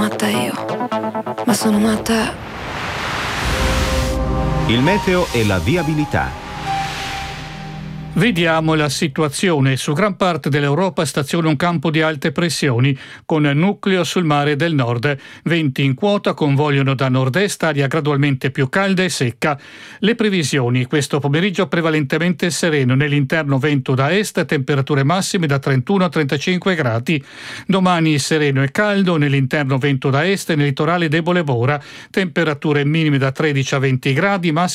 Matta io, ma sono matta. Il meteo e la viabilità. Vediamo la situazione. Su gran parte dell'Europa staziona un campo di alte pressioni con nucleo sul mare del nord. Venti in quota convogliano da nord-est, aria gradualmente più calda e secca. Le previsioni: questo pomeriggio prevalentemente sereno, nell'interno vento da est, temperature massime da 31 a 35 gradi. Domani sereno e caldo, nell'interno vento da est e nel litorale debole bora, temperature minime da 13 a 20 gradi, massime